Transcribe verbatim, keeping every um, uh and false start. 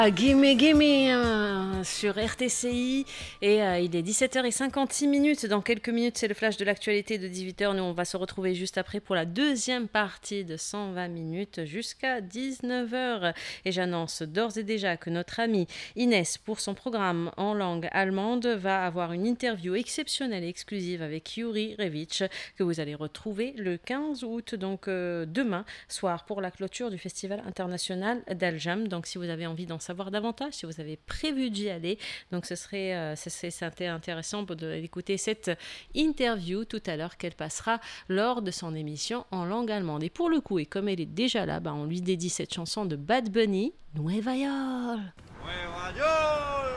Ah, Gimme Gimme euh, sur R T C I et euh, il est dix-sept heures cinquante-six minutes. Dans quelques minutes, c'est le flash de l'actualité de dix-huit heures. Nous, on va se retrouver juste après pour la deuxième partie de cent vingt minutes jusqu'à dix-neuf heures. Et j'annonce d'ores et déjà que notre amie Inès, pour son programme en langue allemande, va avoir une interview exceptionnelle et exclusive avec Yuri Revich que vous allez retrouver le quinze août, donc euh, demain soir, pour la clôture du Festival international d'Aljam. Donc, si vous avez envie d'en savoir davantage, si vous avez prévu d'y aller, donc ce serait, euh, ce serait, c'était intéressant d'écouter cette interview tout à l'heure qu'elle passera lors de son émission en langue allemande. Et pour le coup, et comme elle est déjà là, bah, on lui dédie cette chanson de Bad Bunny, Nueva York. Nueva York.